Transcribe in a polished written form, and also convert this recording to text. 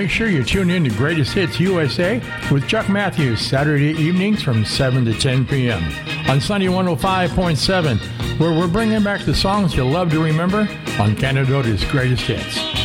make sure you tune in to Greatest Hits USA with Chuck Matthews Saturday evenings from 7 to 10 p.m. on Sunny 105.7, where we're bringing back the songs you'll love to remember on Canadota's Greatest Hits.